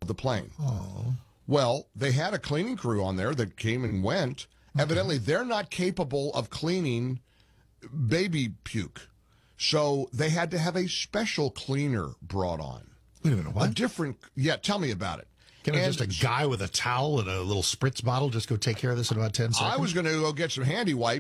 the plane. Oh. Well, they had a cleaning crew on there that came and went. Okay. Evidently, they're not capable of cleaning baby puke. So they had to have a special cleaner brought on. Wait a minute, what? Tell me about it. Can just a guy with a towel and a little spritz bottle just go take care of this in about 10 seconds? I was going to go get some handy wipes.